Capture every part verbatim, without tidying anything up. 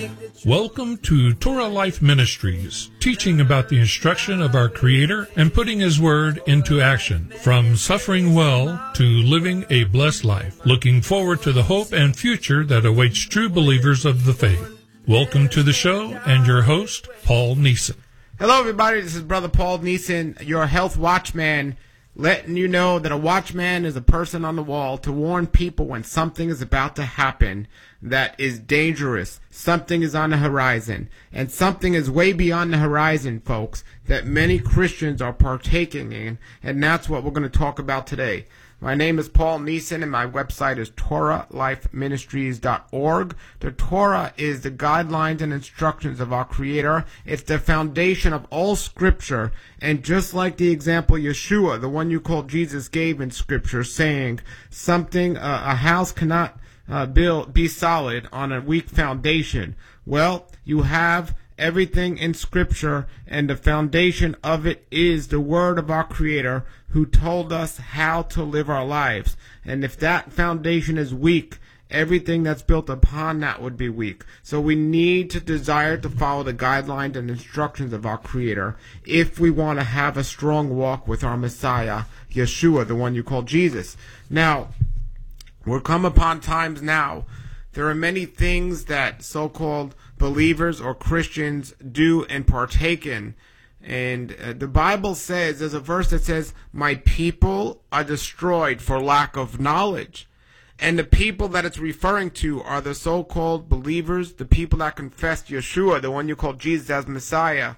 Welcome to Torah Life Ministries, teaching about the instruction of our Creator and putting His Word into action, from suffering well to living a blessed life, looking forward to the hope and future that awaits true believers of the faith. Welcome to the show, and your host, Paul Neeson. Hello, everybody. This is Brother Paul Neeson, your health watchman, letting you know that a watchman is a person on the wall to warn people when something is about to happen that is dangerous. Something is on the horizon, and something is way beyond the horizon, folks, that many Christians are partaking in, and that's what we're going to talk about today. My name is Paul Neeson, and my website is Torah Life Ministries dot org. The Torah is the guidelines and instructions of our Creator. It's the foundation of all Scripture, and just like the example Yeshua, the one you call Jesus, gave in Scripture, saying something, uh, a house cannot uh, build be solid on a weak foundation. Well, you have everything in Scripture, and the foundation of it is the Word of our Creator, who told us how to live our lives. And if that foundation is weak, everything that's built upon that would be weak. So we need to desire to follow the guidelines and instructions of our Creator if we want to have a strong walk with our Messiah, Yeshua, the one you call Jesus. Now, we're come upon times now. There are many things that so-called believers or Christians do and partake in. And uh, the Bible says, there's a verse that says, my people are destroyed for lack of knowledge. And the people that it's referring to are the so-called believers, the people that confess Yeshua, the one you call Jesus as Messiah.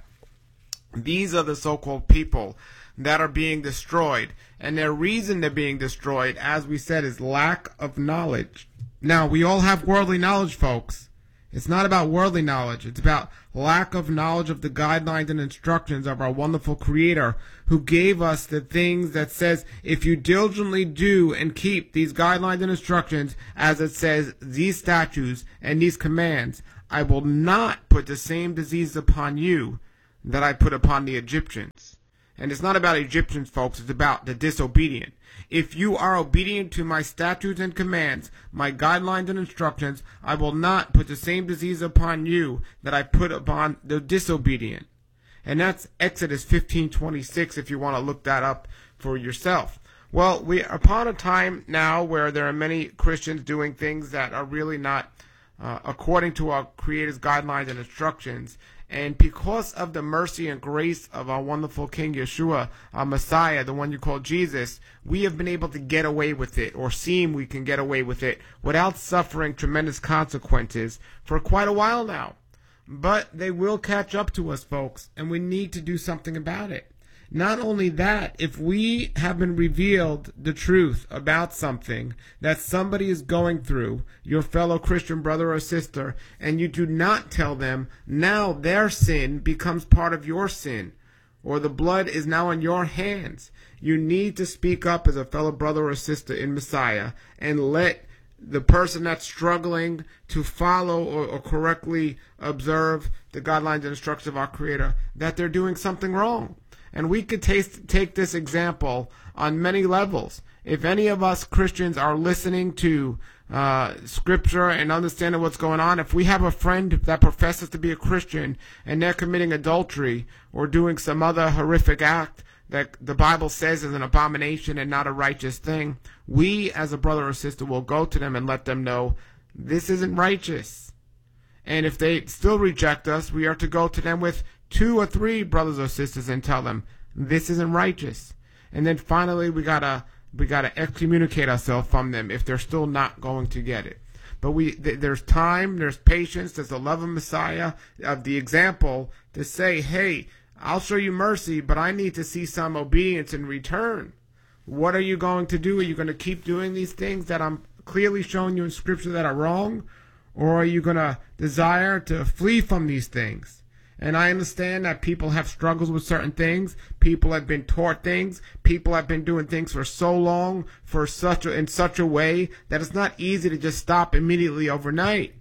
These are the so-called people that are being destroyed. And their reason they're being destroyed, as we said, is lack of knowledge. Now, we all have worldly knowledge, folks. It's not about worldly knowledge. It's about lack of knowledge of the guidelines and instructions of our wonderful Creator, who gave us the things that says, if you diligently do and keep these guidelines and instructions, as it says, these statutes and these commands, I will not put the same disease upon you that I put upon the Egyptians. And it's not about Egyptians, folks. It's about the disobedient. If you are obedient to my statutes and commands, my guidelines and instructions, I will not put the same disease upon you that I put upon the disobedient. And that's Exodus fifteen twenty-six, if you want to look that up for yourself. Well, we are upon a time now where there are many Christians doing things that are really not uh, according to our Creator's guidelines and instructions. And because of the mercy and grace of our wonderful King Yeshua, our Messiah, the one you call Jesus, we have been able to get away with it, or seem we can get away with it, without suffering tremendous consequences for quite a while now. But they will catch up to us, folks, and we need to do something about it. Not only that, if we have been revealed the truth about something that somebody is going through, your fellow Christian brother or sister, and you do not tell them, now their sin becomes part of your sin, or the blood is now in your hands. You need to speak up as a fellow brother or sister in Messiah and let the person that's struggling to follow or, or correctly observe the guidelines and instructions of our Creator that they're doing something wrong. And we could taste, take this example on many levels. If any of us Christians are listening to uh, Scripture and understanding what's going on, if we have a friend that professes to be a Christian and they're committing adultery or doing some other horrific act that the Bible says is an abomination and not a righteous thing, we as a brother or sister will go to them and let them know this isn't righteous. And if they still reject us, we are to go to them with two or three brothers or sisters and tell them this isn't righteous. And then finally we gotta we gotta excommunicate ourselves from them if they're still not going to get it. But we th- there's time, there's patience, there's the love of Messiah, of the example to say, hey, I'll show you mercy, but I need to see some obedience in return. What are you going to do? Are you going to keep doing these things that I'm clearly showing you in Scripture that are wrong? Or are you going to desire to flee from these things? And I understand that people have struggles with certain things. People have been taught things. People have been doing things for so long, for such a, in such a way that it's not easy to just stop immediately overnight.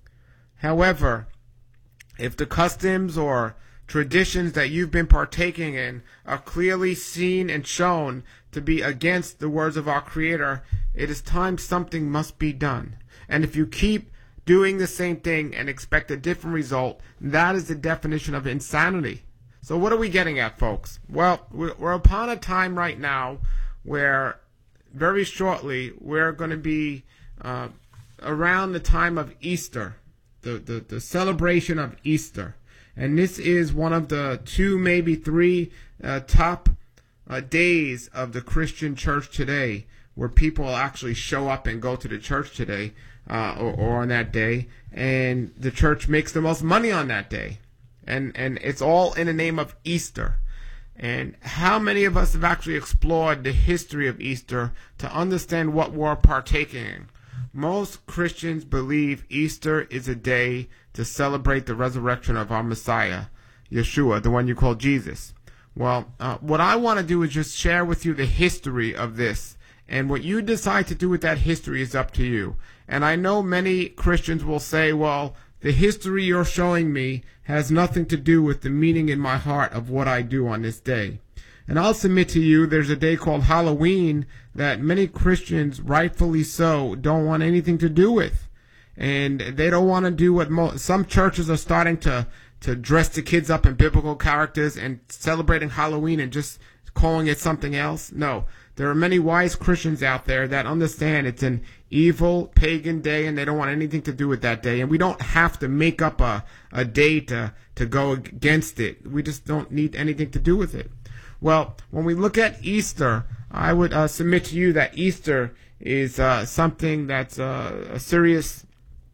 However, if the customs or traditions that you've been partaking in are clearly seen and shown to be against the words of our Creator, it is time something must be done. And if you keep doing the same thing and expect a different result. That is the definition of insanity. So what are we getting at, folks? Well, we're upon a time right now where very shortly we're going to be uh, around the time of Easter, the, the, the celebration of Easter. And this is one of the two, maybe three uh, top uh, days of the Christian church today, where people actually show up and go to the church today uh, or, or on that day. And the church makes the most money on that day. And and it's all in the name of Easter. And how many of us have actually explored the history of Easter to understand what we're partaking in? Most Christians believe Easter is a day to celebrate the resurrection of our Messiah, Yeshua, the one you call Jesus. Well, uh, what I want to do is just share with you the history of this. And what you decide to do with that history is up to you. And I know many Christians will say, well, the history you're showing me has nothing to do with the meaning in my heart of what I do on this day. And I'll submit to you, there's a day called Halloween that many Christians, rightfully so, don't want anything to do with. And they don't want to do what mo- some churches are starting to, to dress the kids up in biblical characters and celebrating Halloween and just calling it something else. No. There are many wise Christians out there that understand it's an evil pagan day and they don't want anything to do with that day. And we don't have to make up a, a day to, to go against it. We just don't need anything to do with it. Well, when we look at Easter, I would uh, submit to you that Easter is uh, something that's uh, a serious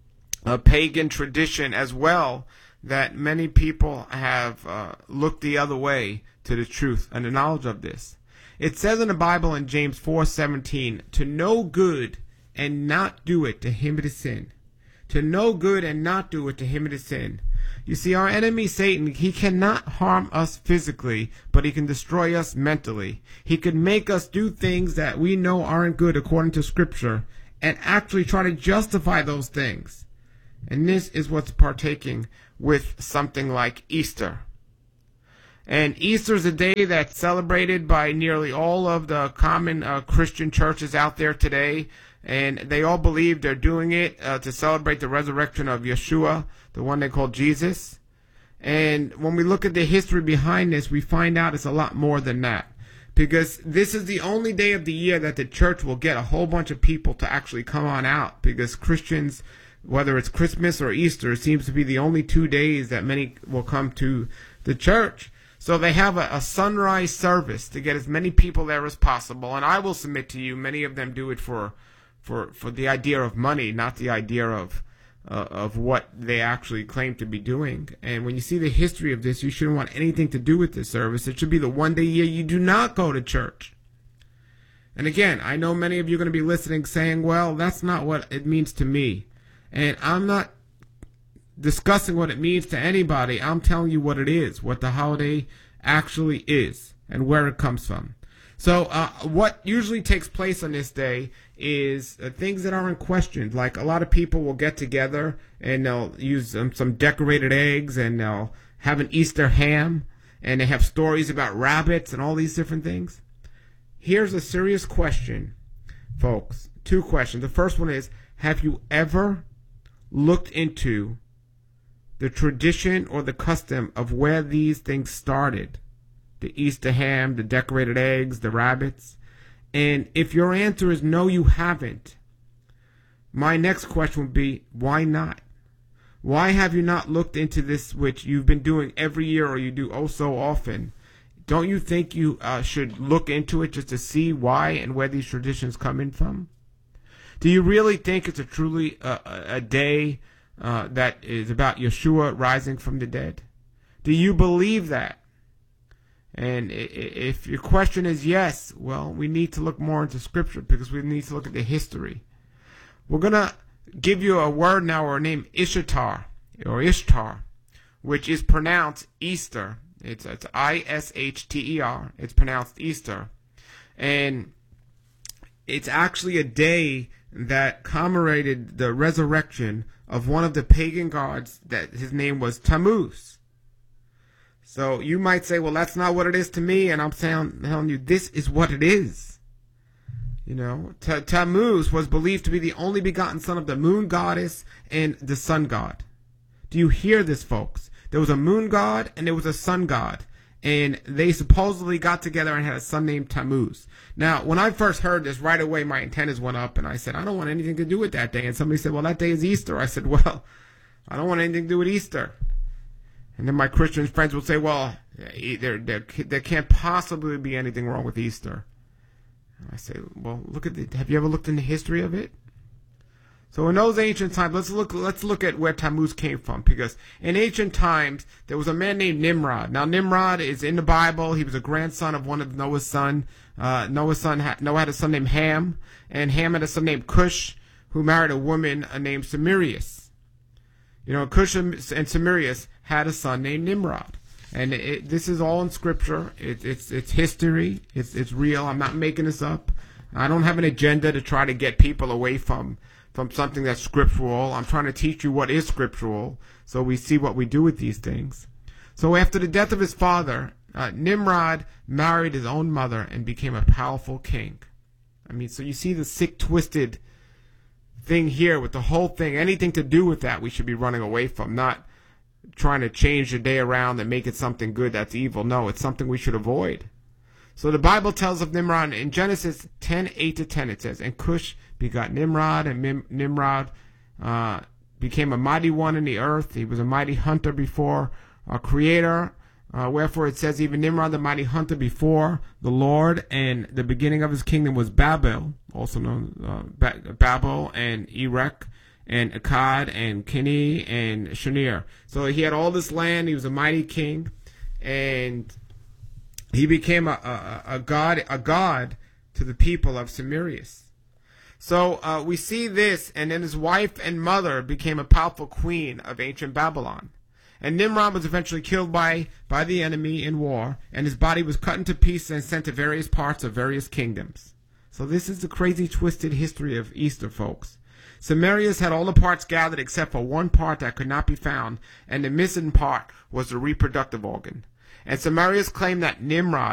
uh, pagan tradition as well, that many people have uh, looked the other way to the truth and the knowledge of this. It says in the Bible in James four seventeen, to know good and not do it, to him it is sin. To know good and not do it, to him it is sin. You see, our enemy Satan, he cannot harm us physically, but he can destroy us mentally. He can make us do things that we know aren't good according to Scripture and actually try to justify those things. And this is what's partaking with something like Easter. And Easter is a day that's celebrated by nearly all of the common uh, Christian churches out there today. And they all believe they're doing it uh, to celebrate the resurrection of Yeshua, the one they call Jesus. And when we look at the history behind this, we find out it's a lot more than that. Because this is the only day of the year that the church will get a whole bunch of people to actually come on out. Because Christians, whether it's Christmas or Easter, it seems to be the only two days that many will come to the church. So they have a, a sunrise service to get as many people there as possible. And I will submit to you, many of them do it for for, for the idea of money, not the idea of uh, of what they actually claim to be doing. And when you see the history of this, you shouldn't want anything to do with this service. It should be the one day a year you do not go to church. And again, I know many of you are going to be listening saying, well, that's not what it means to me. And I'm not discussing what it means to anybody. I'm telling you what it is, what the holiday actually is, and where it comes from. So uh, what usually takes place on this day is uh, things that aren't questioned. Like a lot of people will get together and they'll use um, some decorated eggs and they'll have an Easter ham and they have stories about rabbits and all these different things. Here's a serious question, folks. Two questions. The first one is, have you ever looked into the tradition or the custom of where these things started? The Easter ham, the decorated eggs, the rabbits. And if your answer is no, you haven't, my next question would be, why not? Why have you not looked into this, which you've been doing every year or you do oh so often? Don't you think you uh, should look into it just to see why and where these traditions come in from? Do you really think it's a truly uh, a day uh, that is about Yeshua rising from the dead? Do you believe that? And if your question is yes, well, we need to look more into Scripture because we need to look at the history. We're going to give you a word now or a name, Ishtar, or Ishtar, which is pronounced Easter. It's, it's I S H T E R. It's pronounced Easter. And it's actually a day that commemorated the resurrection of one of the pagan gods that his name was Tammuz. So you might say, well, that's not what it is to me. And I'm saying, telling you, this is what it is. You know, T- Tammuz was believed to be the only begotten son of the moon goddess and the sun god. Do you hear this, folks? There was a moon god and there was a sun god. And they supposedly got together and had a son named Tammuz. Now, when I first heard this, right away my antennas went up and I said, I don't want anything to do with that day. And somebody said, well, that day is Easter. I said, well, I don't want anything to do with Easter. And then my Christian friends would say, well, there, there, there can't possibly be anything wrong with Easter. And I say, well, look at the, have you ever looked into the history of it? So in those ancient times, let's look, let's look at where Tammuz came from, because in ancient times, there was a man named Nimrod. Now, Nimrod is in the Bible. He was a grandson of one of Noah's son. Uh, Noah's son had, Noah had a son named Ham, and Ham had a son named Cush, who married a woman named Semiramis. You know, Cush and Semiramis had a son named Nimrod. And it, this is all in Scripture. It, it's it's history. It's it's real. I'm not making this up. I don't have an agenda to try to get people away from from something that's scriptural. I'm trying to teach you what is scriptural, so we see what we do with these things. So after the death of his father, uh, Nimrod married his own mother and became a powerful king. I mean, so you see the sick, twisted thing here with the whole thing. Anything to do with that, we should be running away from, not trying to change the day around and make it something good that's evil. No, it's something we should avoid. So the Bible tells of Nimrod in Genesis ten, eight to ten. It says, and Cush begot Nimrod, and Mim- Nimrod uh, became a mighty one in the earth. He was a mighty hunter before our Creator. Uh, wherefore it says, even Nimrod, the mighty hunter before the Lord, and the beginning of his kingdom was Babel, also known uh, ba- Babel and Erech, and Akkad, and Keni, and Shinir. So he had all this land. He was a mighty king, and he became a, a, a god, a god to the people of Semiramis. So uh, we see this, and then his wife and mother became a powerful queen of ancient Babylon. And Nimrod was eventually killed by, by the enemy in war, and his body was cut into pieces and sent to various parts of various kingdoms. So this is the crazy, twisted history of Easter, folks. Semiramis had all the parts gathered except for one part that could not be found, and the missing part was the reproductive organ. And Semiramis claimed that Nimrod